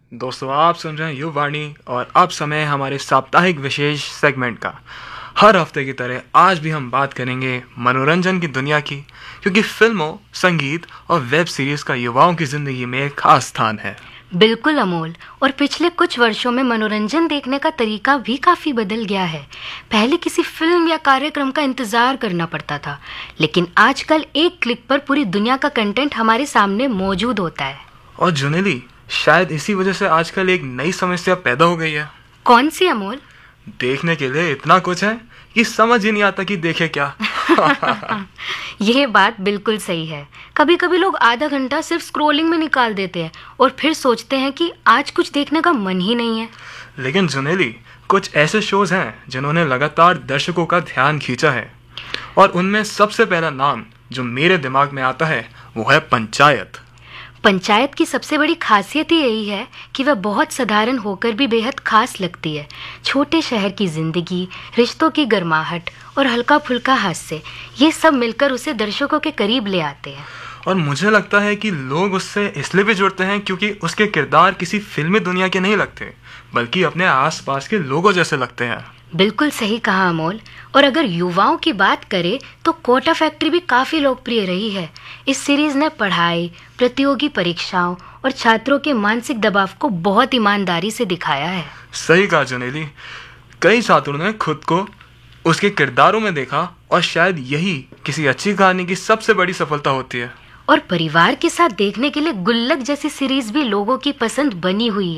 दोस्तों आप सुन रहे हैं युवाणी और अब समय है हमारे साप्ताहिक विशेष सेगमेंट का। हर हफ्ते की तरह आज भी हम बात करेंगे मनोरंजन की दुनिया की, क्योंकि फिल्मों, संगीत और वेब सीरीज का युवाओं की जिंदगी में एक खास स्थान है। बिल्कुल अमोल। और पिछले कुछ वर्षों में मनोरंजन देखने का तरीका भी काफी बदल गया है। पहले किसी फिल्म या कार्यक्रम का इंतजार करना पड़ता था, लेकिन आजकल एक क्लिक पर पूरी दुनिया का कंटेंट हमारे सामने मौजूद होता है। और जुनेली, शायद इसी वजह से आजकल एक नई समस्या पैदा हो गई है। कौन सी अमोल? देखने के लिए इतना कुछ है कि समझ ही नहीं आता कि देखे क्या। यह बात बिल्कुल सही है। कभी कभी लोग आधा घंटा सिर्फ स्क्रॉलिंग में निकाल देते हैं और फिर सोचते हैं कि आज कुछ देखने का मन ही नहीं है। लेकिन जुनेली, कुछ ऐसे शोज हैं जिन्होंने लगातार दर्शकों का ध्यान खींचा है, और उनमें सबसे पहला नाम जो मेरे दिमाग में आता है वो है पंचायत। पंचायत की सबसे बड़ी खासियत ही यही है कि वह बहुत साधारण होकर भी बेहद खास लगती है। छोटे शहर की जिंदगी, रिश्तों की गर्माहट और हल्का फुल्का हास्य, ये सब मिलकर उसे दर्शकों के करीब ले आते हैं। और मुझे लगता है कि लोग उससे इसलिए भी जुड़ते हैं क्योंकि उसके किरदार किसी फिल्मी दुनिया के नहीं लगते, बल्कि अपने आसपास के लोगों जैसे लगते हैं। बिल्कुल सही कहा अमोल। और अगर युवाओं की बात करें तो कोटा फैक्ट्री भी काफ़ी लोकप्रिय रही है। इस सीरीज ने पढ़ाई, प्रतियोगी परीक्षाओं और छात्रों के मानसिक दबाव को बहुत ईमानदारी से दिखाया है। सही कहा जुनेली, कई छात्रों ने खुद को उसके किरदारों में देखा, और शायद यही किसी अच्छी कहानी की सबसे बड़ी सफलता होती है। और परिवार के साथ देखने के लिए गुल्लक जैसी सीरीज भी लोगों की पसंद बनी हुई है।